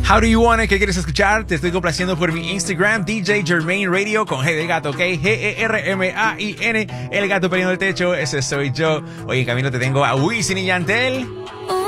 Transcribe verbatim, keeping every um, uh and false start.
How do you want it? ¿Qué quieres escuchar? Te estoy complaciendo por mi Instagram, D J Germain Radio, con G de gato, ¿ok? G E R M A I N, el gato peleando el techo, ese soy yo. Hoy en camino te tengo a Wisin y Yandel.